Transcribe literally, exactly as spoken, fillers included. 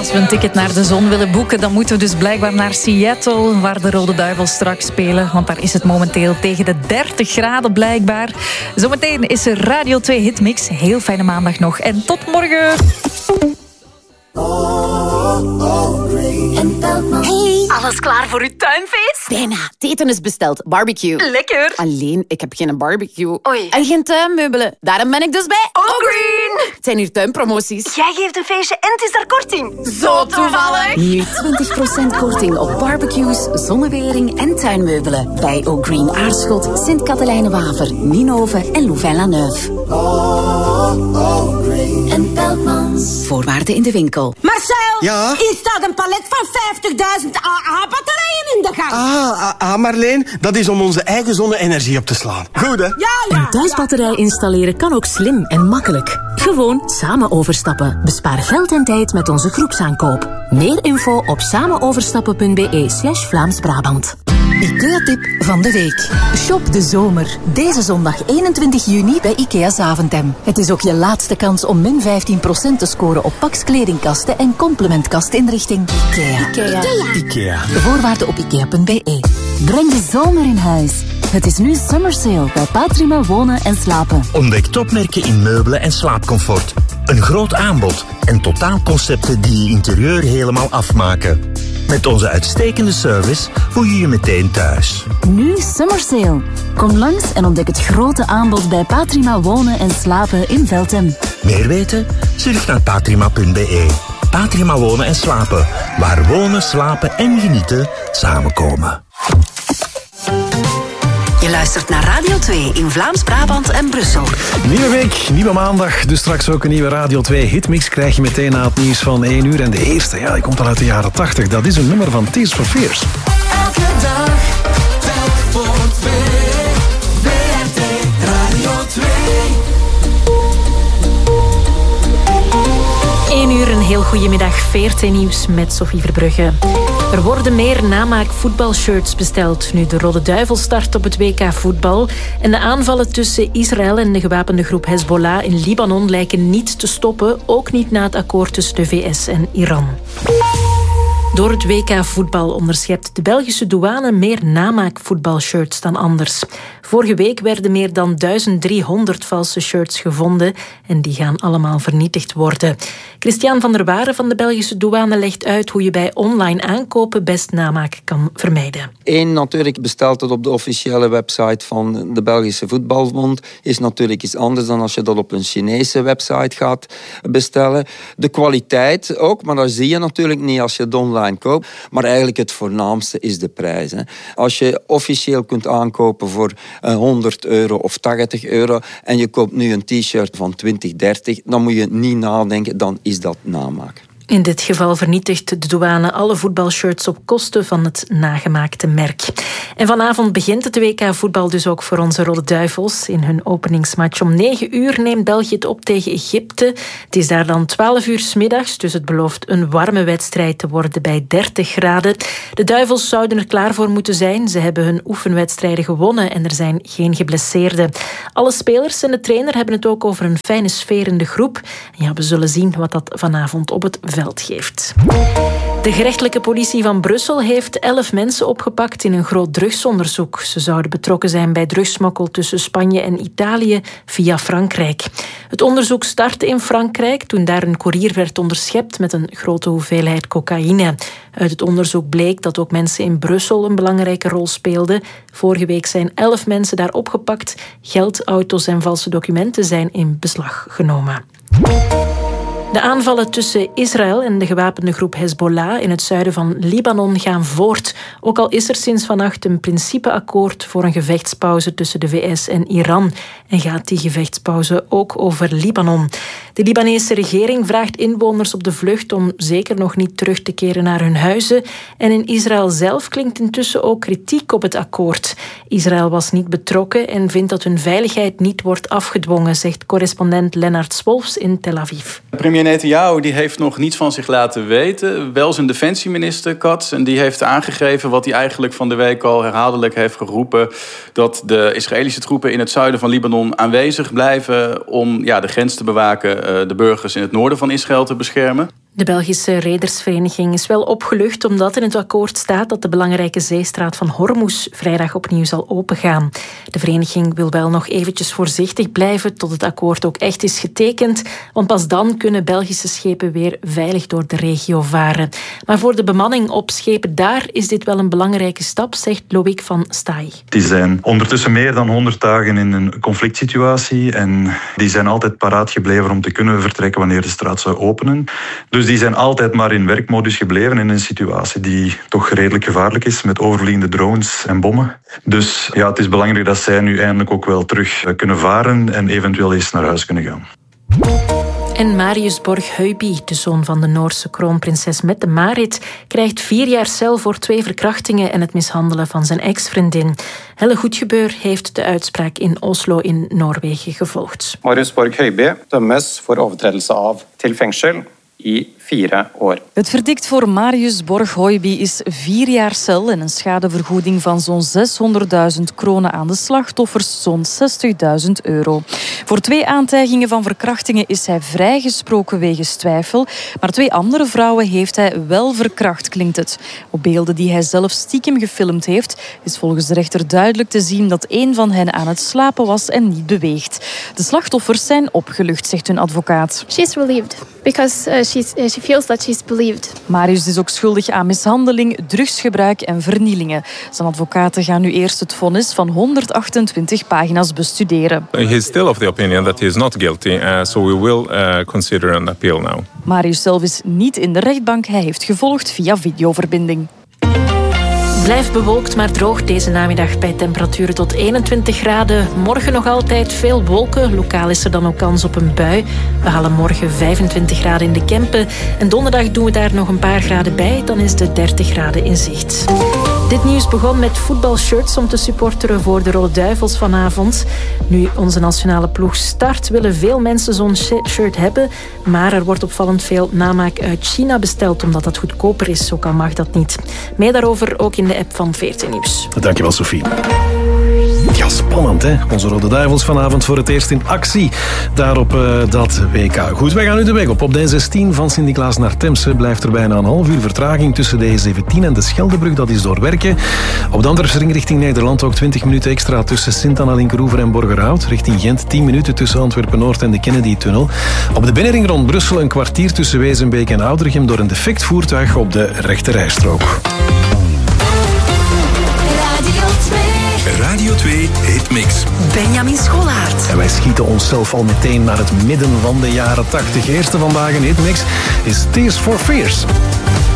Als we een ticket naar de zon willen boeken, dan moeten we dus blijkbaar naar Seattle, waar de Rode Duivels straks spelen. Want daar is het momenteel tegen de dertig graden blijkbaar. Zometeen is er Radio twee Hitmix. Heel fijne maandag nog en tot morgen. Hey, alles klaar voor uw tuinfeest? Bijna. Het eten is besteld. Barbecue. Lekker. Alleen, ik heb geen barbecue. Oei. En geen tuinmeubelen. Daarom ben ik dus bij Allgreen. Het zijn hier tuinpromoties. Jij geeft een feestje en het is daar korting. Zo toevallig. Nu twintig procent korting op barbecues, zonnewering en tuinmeubelen. Bij Allgreen Aarschot, Sint-Katelijne-Waver, Ninove en Louvain-la-Neuve. En Peltmans. Voorwaarden in de winkel. Marcel, ja? hier staat een palet van vijftigduizend A A-batterijen in de gang. Ah, ah, ah, Marleen, dat is om onze eigen zonne-energie op te slaan. Goed, hè? Ja, ja. Een thuisbatterij installeren kan ook slim en makkelijk. Gewoon samen overstappen. Bespaar geld en tijd met onze groepsaankoop. Meer info op samenoverstappen.be slash Vlaams-Brabant. IKEA-tip van de week. Shop de zomer. Deze zondag eenentwintig juni bij IKEA Zaventem. Het is ook je laatste kans om min vijftien procent te scoren op Pax kledingkasten en complementkastinrichting. IKEA. IKEA. IKEA. IKEA. De voorwaarden op ikea punt be. Breng de zomer in huis. Het is nu summer sale bij Patrima Wonen en Slapen. Ontdek topmerken in meubelen en slaapcomfort. Een groot aanbod en totaalconcepten die je interieur helemaal afmaken. Met onze uitstekende service voel je je meteen thuis. Nu summer sale. Kom langs en ontdek het grote aanbod bij Patrima Wonen en Slapen in Veltem. Meer weten? Surf naar patrima punt be. Patrima Wonen en Slapen. Waar wonen, slapen en genieten samenkomen. Je luistert naar Radio twee in Vlaams-Brabant en Brussel. Nieuwe week, nieuwe maandag. Dus straks ook een nieuwe Radio twee Hitmix krijg je meteen na het nieuws van één uur. En de eerste, ja, die komt al uit de jaren tachtig. Dat is een nummer van Tears for Fears. Elke dag, telk voor twee. V R T Radio twee. één uur, een heel goede middag. V R T Nieuws met Sophie Verbrugge. Er worden meer namaak voetbalshirts besteld nu de Rode Duivel start op het W K voetbal. En de aanvallen tussen Israël en de gewapende groep Hezbollah in Libanon lijken niet te stoppen, ook niet na het akkoord tussen de V S en Iran. Door het W K voetbal onderschept de Belgische douane meer namaakvoetbalshirts dan anders. Vorige week werden meer dan duizend driehonderd valse shirts gevonden en die gaan allemaal vernietigd worden. Christian van der Waren van de Belgische douane legt uit hoe je bij online aankopen best namaak kan vermijden. Eén, natuurlijk bestelt het op de officiële website van de Belgische Voetbalbond. Is natuurlijk iets anders dan als je dat op een Chinese website gaat bestellen. De kwaliteit ook, maar dat zie je natuurlijk niet als je het online koopt. Maar eigenlijk het voornaamste is de prijs. Hè. Als je officieel kunt aankopen voor honderd euro of tachtig euro en je koopt nu een t-shirt van twintig, dertig, dan moet je niet nadenken, dan is dat namaak. In dit geval vernietigt de douane alle voetbalshirts op kosten van het nagemaakte merk. En vanavond begint het W K voetbal dus ook voor onze Rode Duivels. In hun openingsmatch om negen uur neemt België het op tegen Egypte. Het is daar dan twaalf uur 's middags, dus het belooft een warme wedstrijd te worden bij dertig graden. De Duivels zouden er klaar voor moeten zijn. Ze hebben hun oefenwedstrijden gewonnen en er zijn geen geblesseerden. Alle spelers en de trainer hebben het ook over een fijne sfeer in de groep. En ja, we zullen zien wat dat vanavond op het veld geeft. De gerechtelijke politie van Brussel heeft elf mensen opgepakt in een groot drugsonderzoek. Ze zouden betrokken zijn bij drugssmokkel tussen Spanje en Italië via Frankrijk. Het onderzoek startte in Frankrijk toen daar een koerier werd onderschept met een grote hoeveelheid cocaïne. Uit het onderzoek bleek dat ook mensen in Brussel een belangrijke rol speelden. Vorige week zijn elf mensen daar opgepakt. Geld, auto's en valse documenten zijn in beslag genomen. De aanvallen tussen Israël en de gewapende groep Hezbollah in het zuiden van Libanon gaan voort. Ook al is er sinds vannacht een principeakkoord voor een gevechtspauze tussen de V S en Iran. En gaat die gevechtspauze ook over Libanon. De Libanese regering vraagt inwoners op de vlucht om zeker nog niet terug te keren naar hun huizen. En in Israël zelf klinkt intussen ook kritiek op het akkoord. Israël was niet betrokken en vindt dat hun veiligheid niet wordt afgedwongen, zegt correspondent Lennart Swolfs in Tel Aviv. Premier Netanyahu die heeft nog niets van zich laten weten. Wel zijn defensieminister Katz. En die heeft aangegeven wat hij eigenlijk van de week al herhaaldelijk heeft geroepen. Dat de Israëlische troepen in het zuiden van Libanon aanwezig blijven om ja, de grens te bewaken, de burgers in het noorden van Israël te beschermen. De Belgische Redersvereniging is wel opgelucht omdat in het akkoord staat dat de belangrijke zeestraat van Hormuz vrijdag opnieuw zal opengaan. De vereniging wil wel nog eventjes voorzichtig blijven tot het akkoord ook echt is getekend, want pas dan kunnen Belgische schepen weer veilig door de regio varen. Maar voor de bemanning op schepen daar is dit wel een belangrijke stap, zegt Loïc van Staaij. Die zijn ondertussen meer dan honderd dagen in een conflict situatie en die zijn altijd paraat gebleven om te kunnen vertrekken wanneer de straat zou openen. Dus die zijn altijd maar in werkmodus gebleven in een situatie die toch redelijk gevaarlijk is met overvliegende drones en bommen. Dus ja, het is belangrijk dat zij nu eindelijk ook wel terug kunnen varen en eventueel eens naar huis kunnen gaan. En Marius Borg-Heuby, de zoon van de Noorse kroonprinses Mette-Marit, krijgt vier jaar cel voor twee verkrachtingen en het mishandelen van zijn ex-vriendin. Helle Goedgebeur heeft de uitspraak in Oslo in Noorwegen gevolgd. Marius Borg-Heuby dømmes voor overtredelse av til fengsel i vier år. Het verdict voor Marius Borg-Heuby is vier jaar cel en een schadevergoeding van zo'n zeshonderdduizend kronen aan de slachtoffers, zo'n zestigduizend euro. Voor twee aantijgingen van verkrachtingen is hij vrijgesproken wegens twijfel, maar twee andere vrouwen heeft hij wel verkracht, klinkt het. Op beelden die hij zelf stiekem gefilmd heeft, is volgens de rechter duidelijk te zien dat een van hen aan het slapen was en niet beweegt. De slachtoffers zijn opgelucht, zegt hun advocaat. She's relieved because uh, she's, uh, she feels that she's believed. Marius is ook schuldig aan mishandeling, drugsgebruik en vernielingen. Zijn advocaten gaan nu eerst het vonnis van honderdachtentwintig pagina's bestuderen. He is still of the opinion that he is not guilty, uh, so we will uh, consider an appeal now. Marius zelf is niet in de rechtbank. Hij heeft gevolgd via videoverbinding. Blijft bewolkt, maar droog deze namiddag bij temperaturen tot eenentwintig graden. Morgen nog altijd veel wolken. Lokaal is er dan ook kans op een bui. We halen morgen vijfentwintig graden in de Kempen. En donderdag doen we daar nog een paar graden bij. Dan is de dertig graden in zicht. Dit nieuws begon met voetbalshirts om te supporteren voor de Rode Duivels vanavond. Nu onze nationale ploeg start, willen veel mensen zo'n shirt hebben. Maar er wordt opvallend veel namaak uit China besteld, omdat dat goedkoper is. Ook al mag dat niet. Meer daarover ook in de app van V R T Nieuws. Dankjewel, Sophie. Ja, spannend, hè? Onze Rode Duivels vanavond voor het eerst in actie. Daar op uh, dat W K. Goed, wij gaan nu de weg op. Op de N zestien van Sint-Niklaas naar Temse blijft er bijna een half uur vertraging tussen de E zeventien en de Scheldebrug. Dat is door werken. Op de Antwerpsring richting Nederland ook twintig minuten extra tussen Sint-Anna, Linkeroever en Borgerhout. Richting Gent tien minuten tussen Antwerpen-Noord en de Kennedy-tunnel. Op de binnenring rond Brussel een kwartier tussen Wezenbeek en Oudergem door een defect voertuig op de rechterrijstrook. Radio twee Hitmix. Benjamin Scholaert. En wij schieten onszelf al meteen naar het midden van de jaren tachtig. Eerste vandaag in Hitmix is Tears for Fears.